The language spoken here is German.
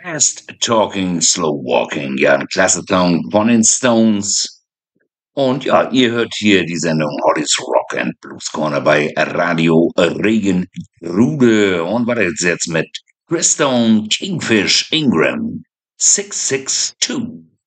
Fast Talking, Slow Walking, ja, ein klasse Song von den Stones. Und ja, ihr hört hier die Sendung Hollys Rock and Blues Corner bei Radio Regenrude. Und weiter jetzt mit Chris Stone, Kingfish Ingram, 662.